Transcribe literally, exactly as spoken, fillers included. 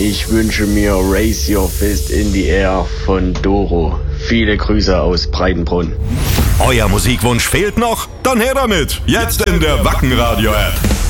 Ich wünsche mir Raise Your Fist in the Air von Doro. Viele Grüße aus Breitenbrunn. Euer Musikwunsch fehlt noch? Dann her damit! Jetzt in der Wacken Radio App.